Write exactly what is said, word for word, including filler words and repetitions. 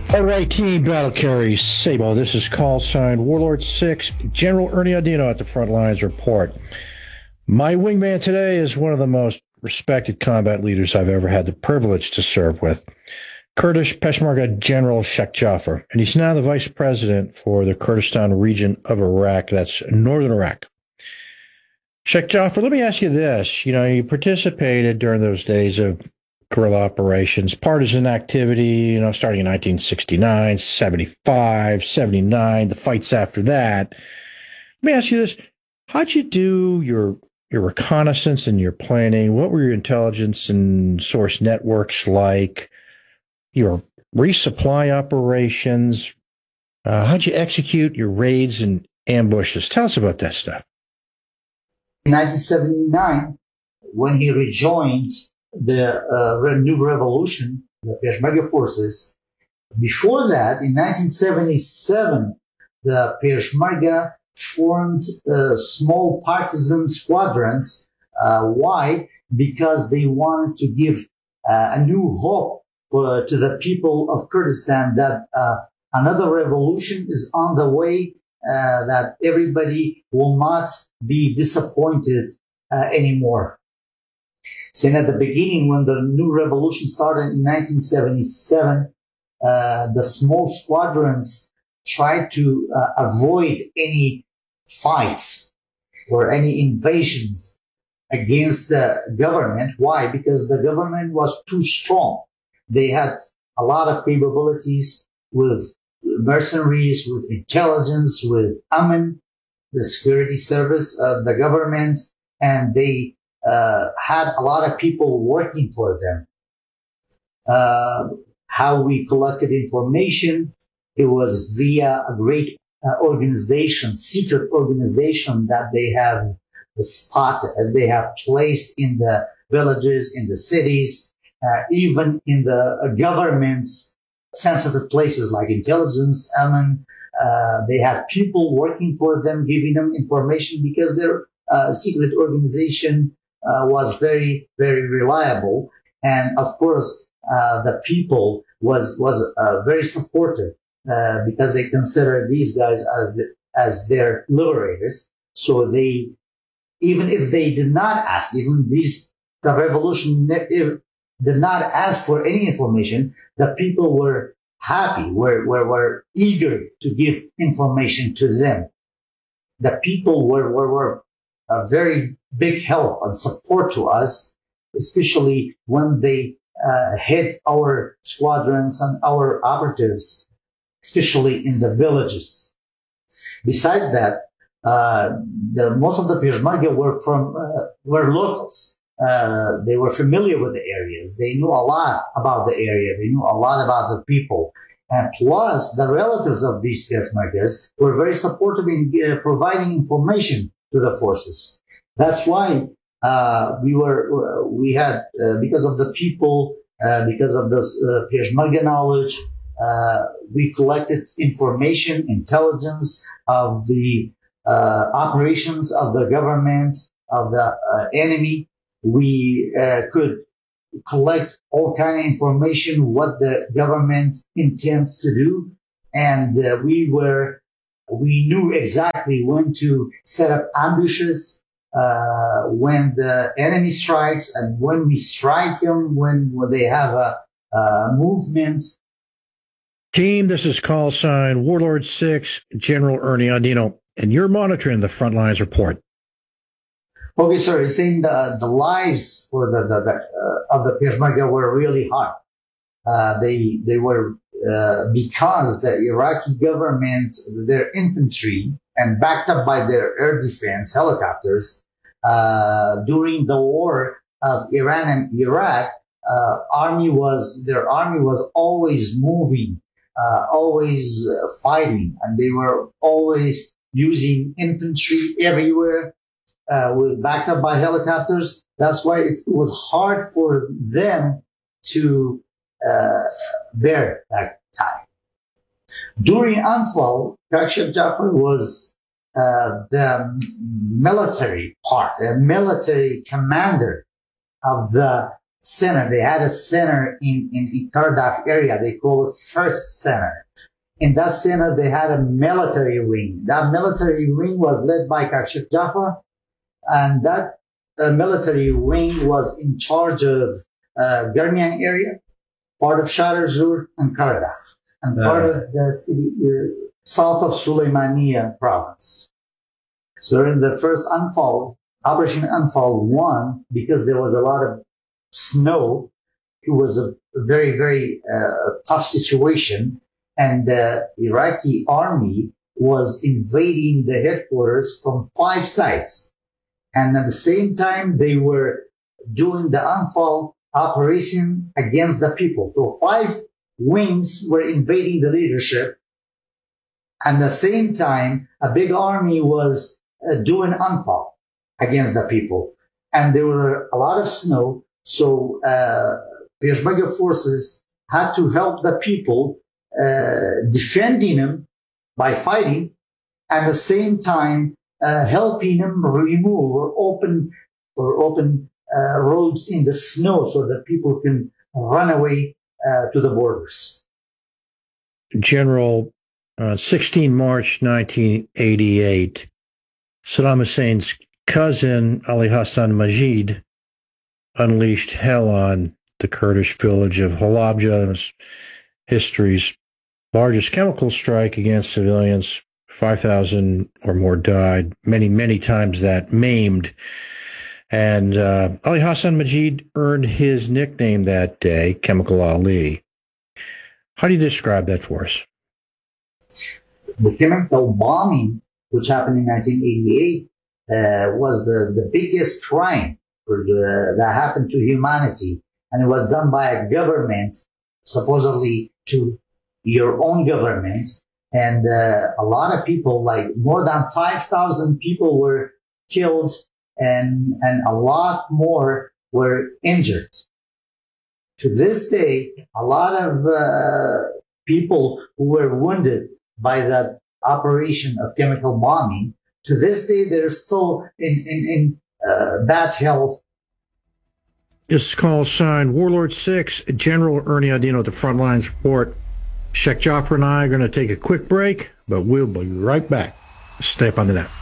All right, Team Battle Carry Sabo. This is call sign Warlord six, General Ernie Audino at the front lines report. My wingman today is one of the most respected combat leaders I've ever had the privilege to serve with, Kurdish Peshmerga General Sheikh Jafar, and he's now the vice president for the Kurdistan region of Iraq. That's northern Iraq. Sheikh Jafar, let me ask you this. You know, you participated during those days of guerrilla operations, partisan activity, you know, starting in nineteen sixty-nine, seventy-five, seventy-nine, the fights after that. Let me ask you this. How'd you do your your reconnaissance and your planning? What were your intelligence and source networks like? Your resupply operations? Uh, how'd you execute your raids and ambushes? Tell us about that stuff. In nineteen seventy-nine, when he rejoined the uh, New Revolution, the Peshmerga forces. Before that, in nineteen seventy-seven, the Peshmerga formed uh, small partisan squadrons. Uh, why? Because they wanted to give uh, a new hope for, to the people of Kurdistan that uh, another revolution is on the way, uh, that everybody will not be disappointed uh, anymore. So at the beginning, when the new revolution started in nineteen seventy-seven, uh, the small squadrons tried to uh, avoid any fights or any invasions against the government. Why? Because the government was too strong. They had a lot of capabilities with mercenaries, with intelligence, with Amin, the security service of the government, and they Uh, had a lot of people working for them. Uh, how we collected information, it was via a great uh, organization, secret organization that they have spotted, uh, they have placed in the villages, in the cities, uh, even in the uh, government's sensitive places like intelligence. I mean, uh, they have people working for them, giving them information because their uh, secret organization Uh, was very, very reliable. And of course, uh, the people was, was uh, very supportive uh, because they consider these guys as, the, as their liberators. So they, even if they did not ask, even these, the revolution did not ask for any information, the people were happy, were, were, were eager to give information to them. The people were, were, were a very big help and support to us, especially when they uh, hit our squadrons and our operatives, especially in the villages. Besides that, uh, the, most of the Peshmerga were from uh, were locals. Uh, they were familiar with the areas. They knew a lot about the area. They knew a lot about the people. And plus, the relatives of these Peshmergas were very supportive in uh, providing information to the forces. That's why uh, we were uh, we had uh, because of the people, uh, because of the uh, Peshmerga knowledge, uh, we collected information, intelligence of the uh, operations of the government, of the uh, enemy. We uh, could collect all kind of information what the government intends to do, and uh, we were. We knew exactly when to set up ambushes, uh, when the enemy strikes, and when we strike them, when, when they have a, a movement. Team, this is call sign Warlord six, General Ernie Audino, and you're monitoring the front lines report. Okay, sorry, saying the, the lives for the, the, the uh, of the Peshmerga were really hard. Uh, they they were uh, because the Iraqi government, their infantry, and backed up by their air defense helicopters, uh, during the war of Iran and Iraq, uh, army was their army was always moving, uh, always uh, fighting, and they were always using infantry everywhere, uh, with backed up by helicopters. That's why it was hard for them to Uh, bear that time. During Anfal, Sheikh Jafar was uh, the military part, a military commander of the center. They had a center in, in, in Kardak area. They call it First Center. In that center, they had a military wing. That military wing was led by Kakshif Jafar, and that uh, military wing was in charge of uh, Garmian area, part of Shahar Zur and Kardak, and part uh, of the city uh, south of Suleymaniya province. So in the first Anfal, Operation Anfal one, because there was a lot of snow, it was a very, very uh, tough situation. And the Iraqi army was invading the headquarters from five sides. And at the same time, they were doing the Anfal operation against the people. So five wings were invading the leadership. And at the same time, a big army was uh, doing Anfal against the people. And there were a lot of snow. So uh, Peshmerga forces had to help the people Uh, defending them by fighting, and at the same time uh, helping them remove or open or open uh, roads in the snow so that people can run away uh, to the borders. General, uh, sixteen March nineteen eighty-eight, Saddam Hussein's cousin Ali Hassan Majid unleashed hell on the Kurdish village of Halabja, history's largest chemical strike against civilians. five thousand or more died, many, many times that, maimed. And uh, Ali Hassan Majid earned his nickname that day, Chemical Ali. How do you describe that for us? The chemical bombing, which happened in nineteen eighty-eight, uh, was the, the biggest crime for the, that happened to humanity. And it was done by a government, supposedly to your own government. And uh, a lot of people, like more than five thousand people were killed, and, and a lot more were injured. To this day, a lot of uh, people who were wounded by that operation of chemical bombing, to this day, they're still in, in, in uh, bad health. This is call sign Warlord six, General Ernie Audino at the Front Lines Report. Sheikh Jafar and I are going to take a quick break, but we'll be right back. Stay up on the net.